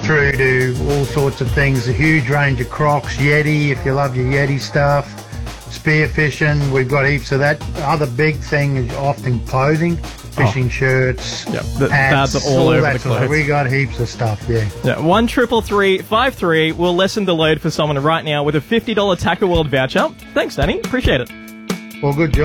through to all sorts of things. A huge range of Crocs, Yeti, if you love your Yeti stuff. Spear fishing, we've got heaps of that. Other big thing is often clothing, fishing shirts, Babs hats, are all over the clothes. We got heaps of stuff, yeah. 1-333-53. We'll lessen the load for someone right now with a $50 Tackle World voucher. Thanks, Danny. Appreciate it. Well, good job.